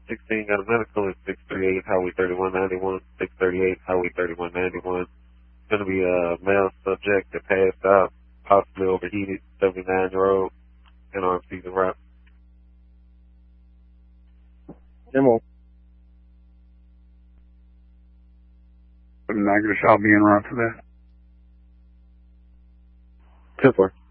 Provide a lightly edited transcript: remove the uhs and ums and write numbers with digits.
16 got a medical at 638 Highway 3191, 638 Highway 3191. Going to be a male subject that passed out, possibly overheated, 79 year old, NRMC's a wrap. Demo. Negative, I'll be in run for that. 10-4.